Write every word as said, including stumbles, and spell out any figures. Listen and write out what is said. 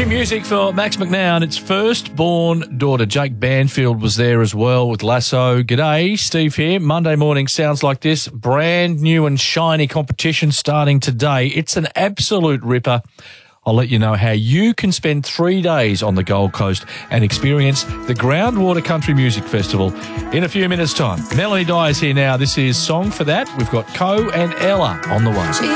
Country music for Max McNown. Its first-born daughter, Jake Banfield, was there as well with Lasso. G'day, Steve here. Monday morning sounds like this. Brand new and shiny competition starting today. It's an absolute ripper. I'll let you know how you can spend three days on the Gold Coast and experience the Groundwater Country Music Festival in a few minutes' time. Melanie Dyer is here now. This is Song for That. We've got Co and Ella on the way.